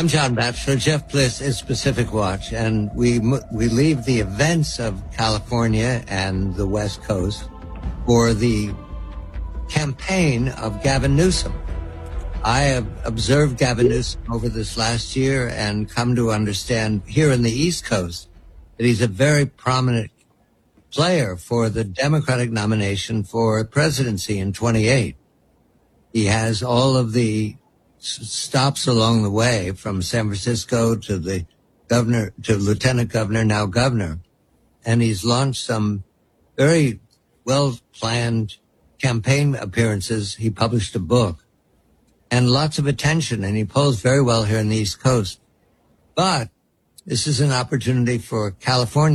I'm John Batchelor. Jeff Bliss is Pacific Watch, and we leave the events of California and the West Coast for the campaign of Gavin Newsom. I have observed Gavin Newsom over this last year and come to understand here in the East Coast that he's a very prominent player for the Democratic nomination for presidency in 28. He has all of the stops along the way from San Francisco to the governor, to lieutenant governor, now governor. And he's launched some very well-planned campaign appearances. He published a book and lots of attention, and he polls very well here in the East Coast. But this is an opportunity for California